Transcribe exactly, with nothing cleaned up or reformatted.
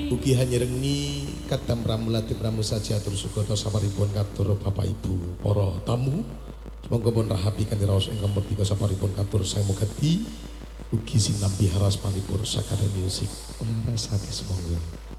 Ugi hanyerengi kadam pramulati pramu saja atur sugata saparipun katur Bapak Ibu para tamu. Monggo pun rahapi kanthi raos ingkang merdeka saparipun katur saya mugati ugi sinambi haras panipur sakare musik. Laras hati semonggo.